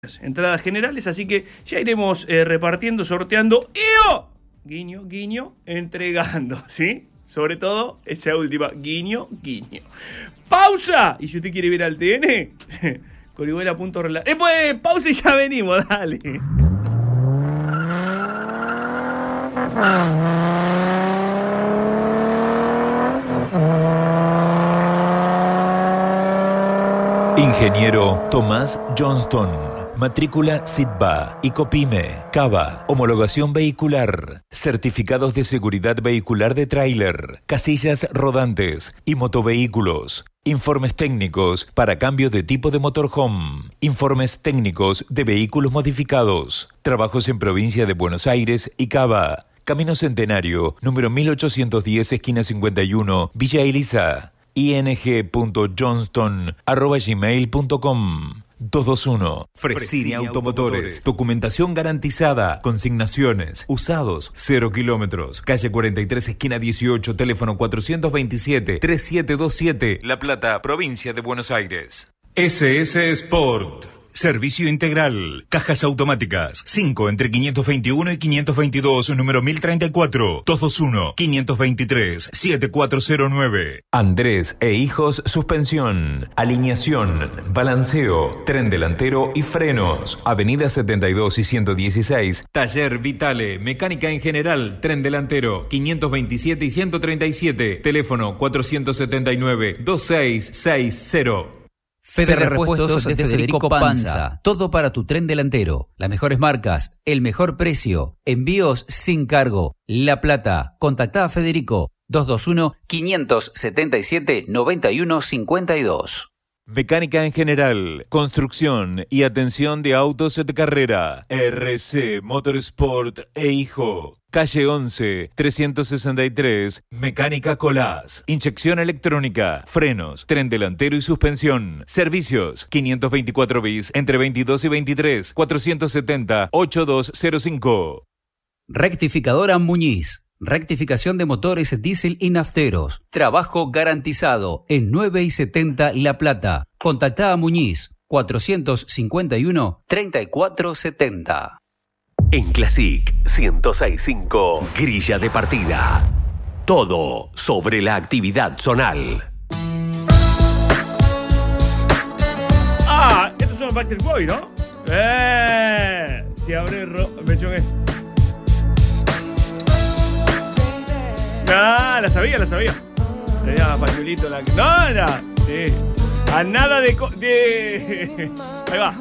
entradas generales, así que ya iremos repartiendo, sorteando y guiño, guiño, entregando, ¿sí? Sobre todo esa última, guiño, guiño. ¡Pausa! Y si usted quiere ver al TN, Corihuela.rela. Pues pausa y ya venimos, dale. Ingeniero Tomás Johnston. Matrícula SITBA, ICOPYME, CABA, homologación vehicular, certificados de seguridad vehicular de tráiler, casillas rodantes y motovehículos. Informes técnicos para cambio de tipo de motorhome. Informes técnicos de vehículos modificados. Trabajos en provincia de Buenos Aires y Cava. Camino Centenario, número 1810, esquina 51, Villa Elisa. ing.johnston@gmail.com 221. Fresini Automotores. Documentación garantizada. Consignaciones. Usados. 0 kilómetros. Calle 43, esquina 18. Teléfono 427-3727. La Plata, provincia de Buenos Aires. SS Sport. Servicio integral. Cajas automáticas. 5 entre 521 y 522, número 1034. 221-523-7409. Andrés e Hijos Suspensión. Alineación, balanceo, tren delantero y frenos. Avenida 72 y 116. Taller Vitale. Mecánica en general. Tren delantero. 527 y 137. Teléfono 479-2660. Fede Repuestos de Federico Panza. Todo para tu tren delantero. Las mejores marcas, el mejor precio. Envíos sin cargo. La Plata. Contactá a Federico. 221-577-9152. Mecánica en general, construcción y atención de autos de carrera. RC Motorsport e Hijo. Calle 11, 363, Mecánica Colás. Inyección electrónica, frenos, tren delantero y suspensión. Servicios, 524 bis, entre 22 y 23, 470-8205. Rectificadora Muñiz. Rectificación de motores diésel y nafteros. Trabajo garantizado en 9 y 70 La Plata. Contactá a Muñiz 451-3470. En Classic 106.5, grilla de partida. Todo sobre la actividad zonal. Estos son los Backstreet Boys, ¿no? Si abre me choqué. La sabía. Tenía pañuelito la... No, era. Sí. A nada de... Ahí va.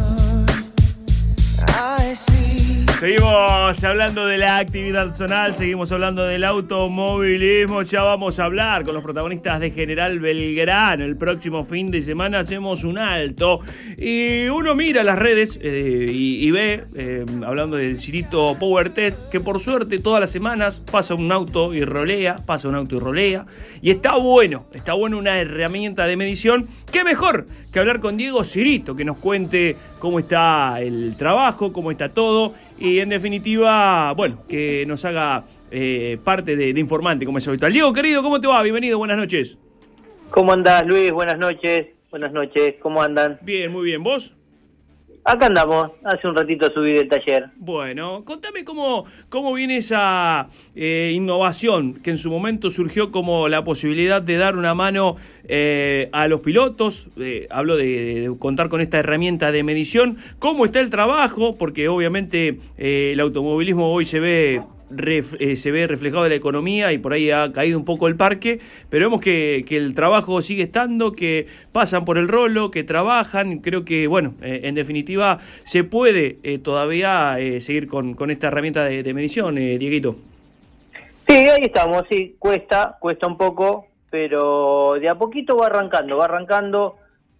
Seguimos hablando de la actividad zonal, seguimos hablando del automovilismo. Ya vamos a hablar con los protagonistas de General Belgrano. El próximo fin de semana hacemos un alto y uno mira las redes y ve, hablando del Cirito Power Test, que por suerte todas las semanas pasa un auto y rolea, y está bueno una herramienta de medición. ¿Qué mejor que hablar con Diego Cirito, que nos cuente cómo está el trabajo, cómo está todo, y en definitiva, bueno, que nos haga parte de informante, como es habitual. Diego, querido, ¿cómo te va? Bienvenido, buenas noches. ¿Cómo andás, Luis? Buenas noches, ¿cómo andan? Bien, muy bien, ¿vos? Acá andamos, hace un ratito subí del taller. Bueno, contame cómo viene esa innovación que en su momento surgió como la posibilidad de dar una mano a los pilotos. Hablo de contar con esta herramienta de medición. ¿Cómo está el trabajo? Porque obviamente el automovilismo hoy se ve reflejado en la economía y por ahí ha caído un poco el parque, pero vemos que el trabajo sigue estando, que pasan por el rolo, que trabajan. Creo que, bueno, en definitiva se puede todavía seguir con esta herramienta de medición, Dieguito. Sí, ahí estamos, sí, cuesta un poco, pero de a poquito va arrancando.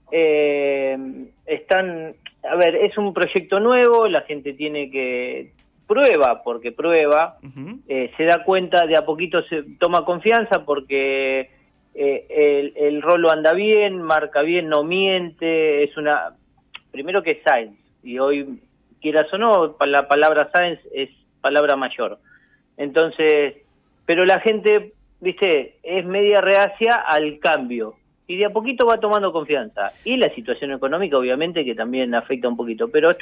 A ver, es un proyecto nuevo, la gente tiene que... prueba, se da cuenta, de a poquito se toma confianza porque el rolo anda bien, marca bien, no miente, primero que es Science, y hoy, quieras o no, la palabra Science es palabra mayor. Entonces, pero la gente, viste, es media reacia al cambio, y de a poquito va tomando confianza. Y la situación económica obviamente que también afecta un poquito, pero